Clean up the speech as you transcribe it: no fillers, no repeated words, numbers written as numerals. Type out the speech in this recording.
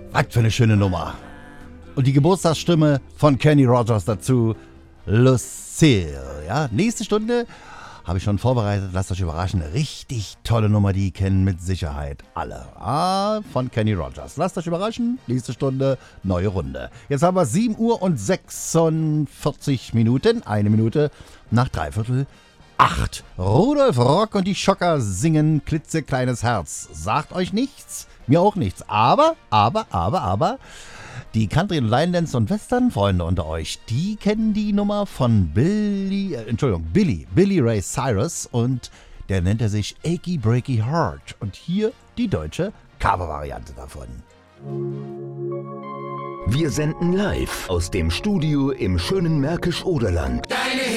Was für eine schöne Nummer. Und die Geburtstagsstimme von Kenny Rogers dazu, Lucille. Ja, nächste Stunde habe ich schon vorbereitet. Lasst euch überraschen. Eine richtig tolle Nummer, die kennen mit Sicherheit alle. Von Kenny Rogers. Lasst euch überraschen. Nächste Stunde, neue Runde. Jetzt haben wir 7 Uhr und 46 Minuten. 1 Minute nach 7:45. Rudolf Rock und die Schocker singen Klitzekleines Herz. Sagt euch nichts, mir auch nichts. Aber, die Country- und Line-Dance- und Western-Freunde unter euch, die kennen die Nummer von Billy Ray Cyrus und der nennt er sich Achy Breaky Heart. Und hier die deutsche Cover-Variante davon. Wir senden live aus dem Studio im schönen Märkisch-Oderland. Deine